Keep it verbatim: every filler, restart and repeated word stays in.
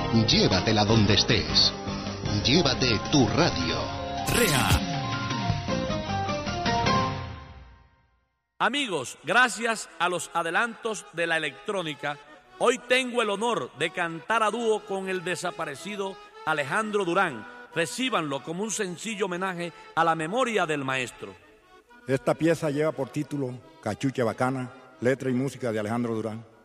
Llévatela donde estés. Llévate tu radio. R E A. Amigos, gracias a los adelantos de la electrónica, hoy tengo el honor de cantar a dúo con el desaparecido Alejandro Durán. Recíbanlo como un sencillo homenaje a la memoria del maestro. Esta pieza lleva por título Cachucha Bacana, letra y música de Alejandro Durán.